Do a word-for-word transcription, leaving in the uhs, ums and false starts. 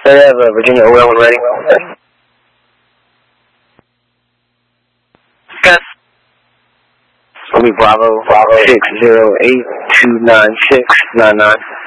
So I have uh, Virginia O L when ready. Gus. Will be Bravo, Bravo six zero eight two nine six nine nine.